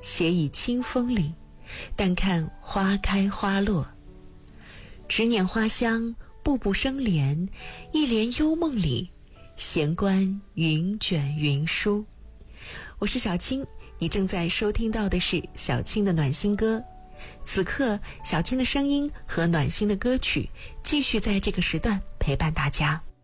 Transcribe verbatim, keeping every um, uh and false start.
写倚清风里，但看花开花落。只念花香，步步生莲，一帘幽梦里，闲观云卷云舒。我是小青，你正在收听到的是小青的暖心歌。此刻小青的声音和暖心的歌曲继续在这个时段陪伴大家。